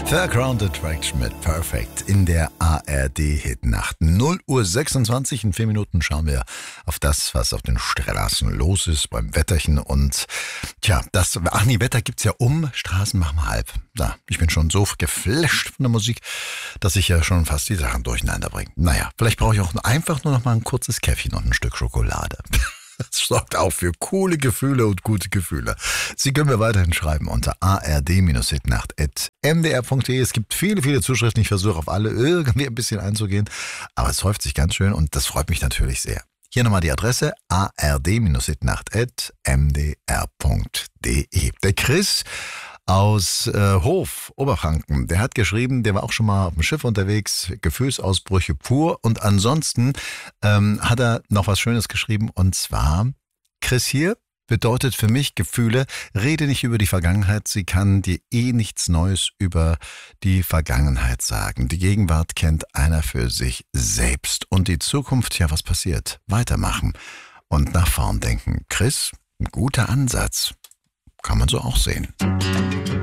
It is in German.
Fairground Attraction mit Perfect in der ARD-Hitnacht. 0:26 in 4 Minuten schauen wir auf das, was auf den Straßen los ist beim Wetterchen. Und Wetter gibt's ja Straßen machen wir halb. Na, ich bin schon so geflasht von der Musik, dass ich ja schon fast die Sachen durcheinander bringe. Naja, vielleicht brauche ich auch einfach nur noch mal ein kurzes Käffchen und ein Stück Schokolade. Das sorgt auch für coole Gefühle und gute Gefühle. Sie können mir weiterhin schreiben unter ard-hitnacht@mdr.de. Es gibt viele, viele Zuschriften. Ich versuche auf alle irgendwie ein bisschen einzugehen. Aber es häuft sich ganz schön und das freut mich natürlich sehr. Hier nochmal die Adresse ard-hitnacht@mdr.de. Der Chris aus Hof, Oberfranken, der hat geschrieben, der war auch schon mal auf dem Schiff unterwegs, Gefühlsausbrüche pur. Und ansonsten hat er noch was Schönes geschrieben, und zwar: Chris hier bedeutet für mich Gefühle, rede nicht über die Vergangenheit, sie kann dir nichts Neues über die Vergangenheit sagen. Die Gegenwart kennt einer für sich selbst. Und die Zukunft, ja, was passiert? Weitermachen und nach vorn denken. Chris, ein guter Ansatz. Kann man so auch sehen.